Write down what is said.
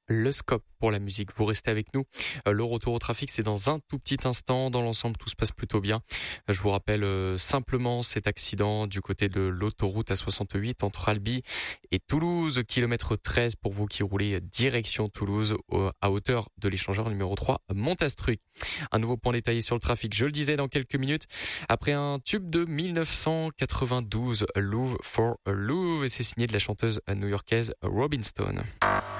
Le scope pour la musique. Vous restez avec nous. Le retour au trafic, c'est dans un tout petit instant. Dans l'ensemble, tout se passe plutôt bien. Je vous rappelle simplement cet accident du côté de l'autoroute A68 entre Albi et Toulouse, kilomètre 13 pour vous qui roulez direction Toulouse à hauteur de l'échangeur numéro 3 Montastruc. Un nouveau point détaillé sur le trafic, je le disais dans quelques minutes. Après un tube de 1992, Louvre for Louvre, et c'est signé de la chanteuse new-yorkaise Robin Stone.